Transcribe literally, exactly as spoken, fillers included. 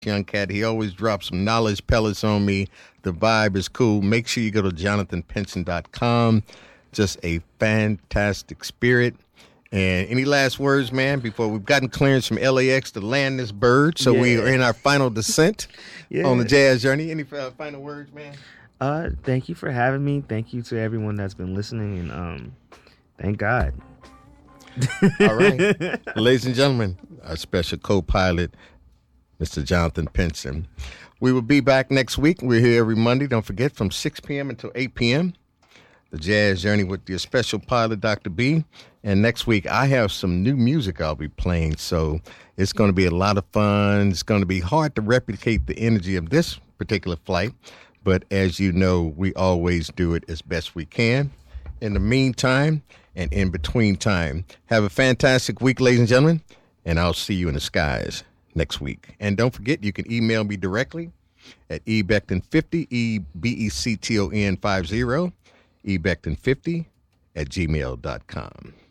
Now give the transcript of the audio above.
young cat. He always drops some knowledge pellets on me. The vibe is cool. Make sure you go to jonathan penson dot com. Just a fantastic spirit. And any last words, man, before we've gotten clearance from L A X to land this bird, so yeah. we are in our final descent yeah. on the jazz journey. Any uh, final words, man? Uh, thank you for having me. Thank you to everyone that's been listening, and um, thank God. All right. Ladies and gentlemen, our special co-pilot, Mister Jonathan Penson. We will be back next week. We're here every Monday. Don't forget, from six p.m. until eight p.m., the Jazz Journey with your special pilot, Doctor B. And next week, I have some new music I'll be playing, so it's going to be a lot of fun. It's going to be hard to replicate the energy of this particular flight, but as you know, we always do it as best we can. In the meantime and in between time, have a fantastic week, ladies and gentlemen, and I'll see you in the skies next week. And don't forget, you can email me directly at e becton fifty, E B E C T O N fifty, e becton fifty at gmail dot com.